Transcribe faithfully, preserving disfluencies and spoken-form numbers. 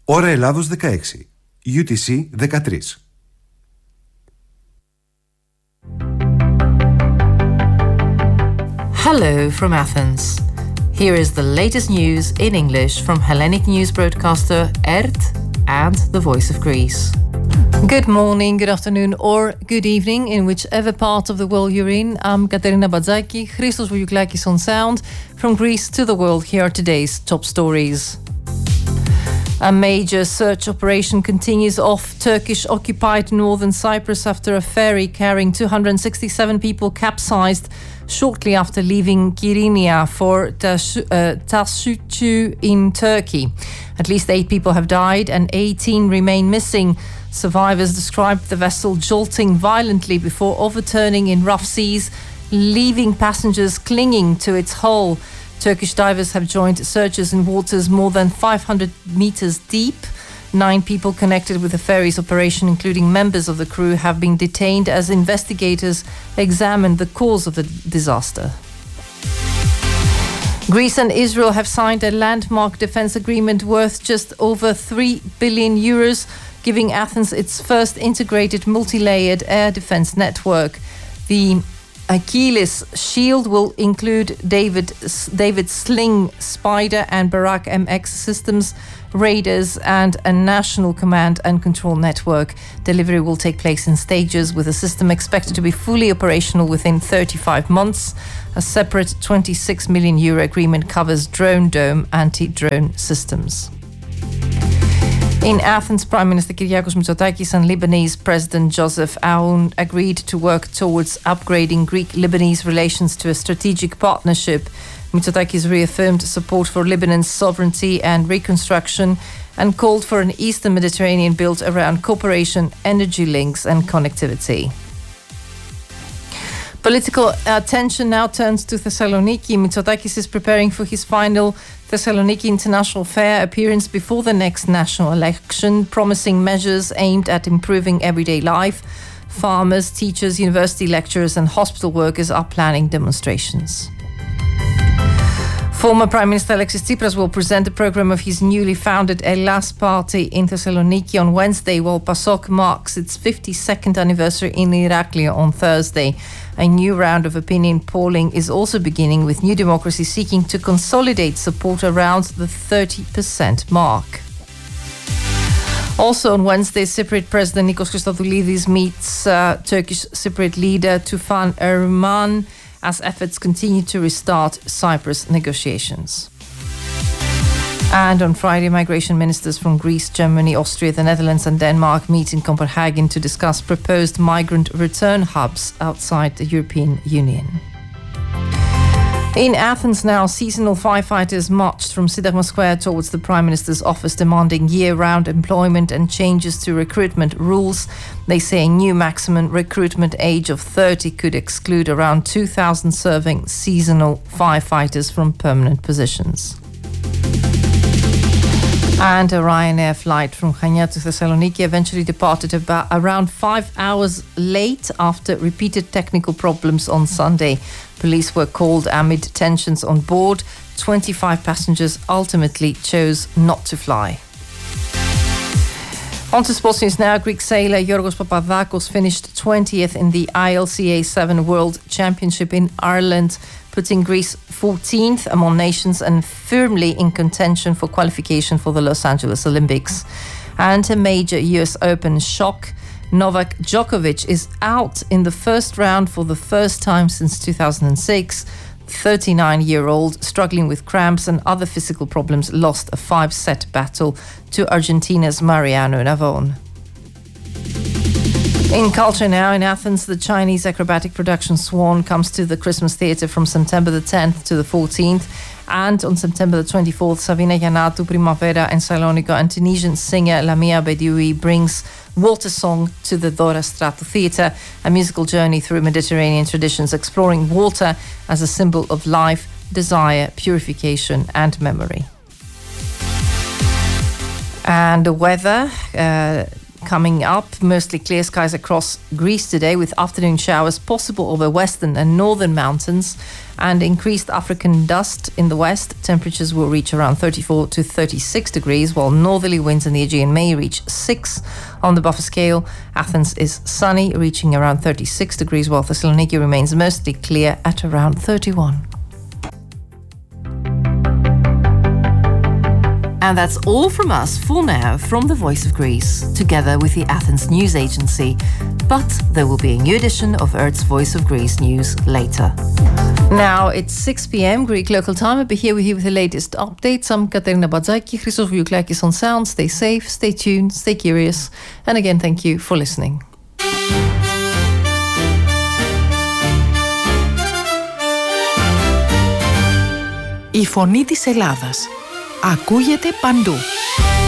Ώρα Ελλάδος δεκαέξι, γιου τι σι δεκατρία. Hello from Athens. Here is the latest news in English from Hellenic news broadcaster E R T and the Voice of Greece. Good morning, good afternoon or good evening in whichever part of the world you're in. I'm Katerina Badzaki, Christos Voulioukakis on sound. From Greece to the world, here are today's top stories. A major search operation continues off Turkish-occupied northern Cyprus after a ferry carrying two hundred sixty-seven people capsized shortly after leaving Kyrenia for Tasuçu in Turkey. At least eight people have died and eighteen remain missing. Survivors described the vessel jolting violently before overturning in rough seas, leaving passengers clinging to its hull. Turkish divers have joined searchers in waters more than five hundred meters deep. Nine people connected with the ferry's operation, including members of the crew, have been detained as investigators examine the cause of the disaster. Greece and Israel have signed a landmark defense agreement worth just over three billion euros, giving Athens its first integrated multi-layered air defense network. The Achilles shield will include David, David Sling Spider and Barak M X systems, radars and a national command and control network. Delivery will take place in stages, with the system expected to be fully operational within thirty-five months. A separate twenty-six million euro agreement covers Drone Dome anti-drone systems. In Athens, Prime Minister Kyriakos Mitsotakis and Lebanese President Joseph Aoun agreed to work towards upgrading Greek-Lebanese relations to a strategic partnership. Mitsotakis reaffirmed support for Lebanon's sovereignty and reconstruction and called for an Eastern Mediterranean built around cooperation, energy links and connectivity. Political attention now turns to Thessaloniki. Mitsotakis is preparing for his final Thessaloniki International Fair appearance before the next national election, promising measures aimed at improving everyday life. Farmers, teachers, university lecturers and hospital workers are planning demonstrations. Former Prime Minister Alexis Tsipras will present the program of his newly founded Elas party in Thessaloniki on Wednesday, while PASOK marks its fifty-second anniversary in Iraklio on Thursday. A new round of opinion polling is also beginning, with New Democracy seeking to consolidate support around the thirty percent mark. Also on Wednesday, Cypriot President Nikos Christodoulidis meets uh, Turkish Cypriot leader Tufan Erman as efforts continue to restart Cyprus negotiations. And on Friday, migration ministers from Greece, Germany, Austria, the Netherlands and Denmark meet in Copenhagen to discuss proposed migrant return hubs outside the European Union. In Athens now, seasonal firefighters marched from Syntagma Square towards the Prime Minister's office, demanding year-round employment and changes to recruitment rules. They say a new maximum recruitment age of thirty could exclude around two thousand serving seasonal firefighters from permanent positions. And a Ryanair flight from Chania to Thessaloniki eventually departed about around five hours late after repeated technical problems on Sunday. Police were called amid tensions on board. twenty-five passengers ultimately chose not to fly. On to sports news now. Greek sailor Yorgos Papadakos finished twentieth in the I L C A seven World Championship in Ireland, putting Greece fourteenth among nations and firmly in contention for qualification for the Los Angeles Olympics. And a major U S Open shock. Novak Djokovic is out in the first round for the first time since two thousand six. thirty-nine-year-old, struggling with cramps and other physical problems, lost a five-set battle to Argentina's Mariano Navon. In culture now, in Athens, the Chinese acrobatic production Swan comes to the Christmas Theatre from September the tenth to the fourteenth. And on September the twenty-fourth, Savina Giannatou, Primavera and Saloniko, and Tunisian singer Lamia Bedioui brings Water Song to the Dora Stratou Theatre, a musical journey through Mediterranean traditions, exploring water as a symbol of life, desire, purification and memory. And the weather... Uh, coming up. Mostly clear skies across Greece today, with afternoon showers possible over western and northern mountains, and increased African dust in the west. Temperatures will reach around thirty-four to thirty-six degrees, while northerly winds in the Aegean may reach six on the buffer scale. Athens is sunny, reaching around thirty-six degrees, while Thessaloniki remains mostly clear at around thirty-one. And that's all from us for now from the Voice of Greece, together with the Athens News Agency. But there will be a new edition of Earth's Voice of Greece news later. Now it's six p.m. Greek local time. I'll be here with you with the latest updates. I'm Katerina Badzaki, Christos Vouklakis on sound. Stay safe, stay tuned, stay curious. And again, thank you for listening. Η φωνή της Ελλάδας ακούγεται παντού.